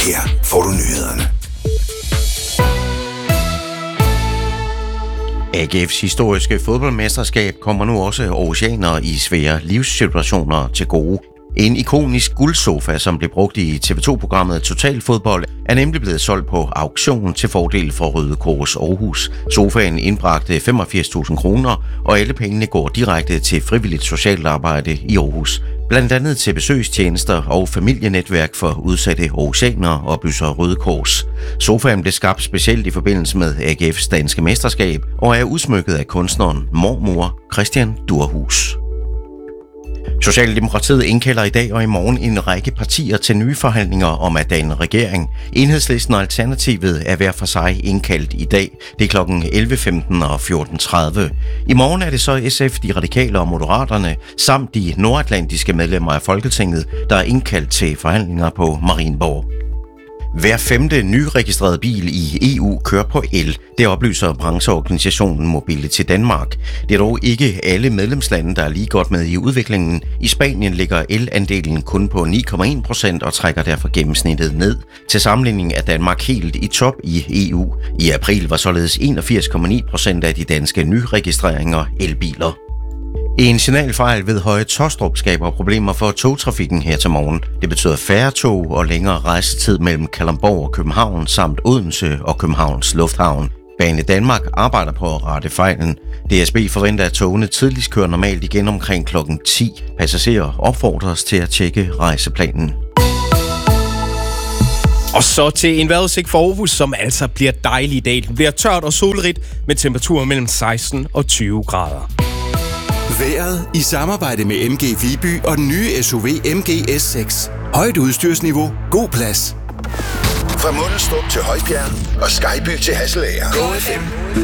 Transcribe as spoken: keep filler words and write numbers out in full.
Her får du nyhederne. A G F's historiske fodboldmesterskab kommer nu også oceaner i svære livssituationer til gode. En ikonisk guldsofa, som blev brugt i T V to-programmet Total Fodbold, er nemlig blevet solgt på auktion til fordel for Røde Kors Aarhus. Sofaen indbragte femogfirs tusind kroner, og alle pengene går direkte til frivilligt socialt arbejde i Aarhus. Blandt andet til besøgstjenester og familienetværk for udsatte oceaner, oplyser Røde Kors. Sofaen blev skabt specielt i forbindelse med A G F's danske mesterskab og er udsmykket af kunstneren mormor Christian Durhus. Socialdemokratiet indkalder i dag og i morgen en række partier til nye forhandlinger om at danne regering. Enhedslisten og Alternativet er hver for sig indkaldt i dag. Det er klokken elleve femten og fjorten tredive. I morgen er det så S F, De Radikale og Moderaterne samt de nordatlantiske medlemmer af Folketinget, der er indkaldt til forhandlinger på Marienborg. Hver femte nyregistrerede bil i E U kører på el. Det oplyser brancheorganisationen Mobility Danmark. Det er dog ikke alle medlemslande, der er lige godt med i udviklingen. I Spanien ligger elandelen kun på ni komma en procent og trækker derfor gennemsnittet ned. Til sammenligning er Danmark helt i top i E U. I april var således enogfirs komma ni procent af de danske nyregistreringer elbiler. En signalfejl ved Høje Taastrup skaber problemer for togtrafikken her til morgen. Det betyder færre tog og længere rejsetid mellem Kalundborg og København samt Odense og Københavns Lufthavn. Bane Danmark arbejder på at rette fejlen. D S B forventer, at togene tidligst kører normalt igen omkring klokken ti. Passagerer opfordres til at tjekke rejseplanen. Og så til en vejrudsigt for Aarhus, som altså bliver dejlig i dag. Det bliver tørt og solrigt med temperaturer mellem seksten og tyve grader. Vejret i samarbejde med M G Viby og den nye S U V M G S seks. Højt udstyrsniveau, god plads. Fra Mundelstrup til Højbjerg og Skejby til Hasselager. Go F M.